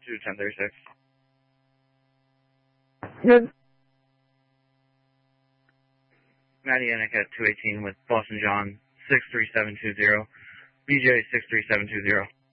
21036. Good. Matty Yannick at 218 with Boston John 63720. BJ 63720.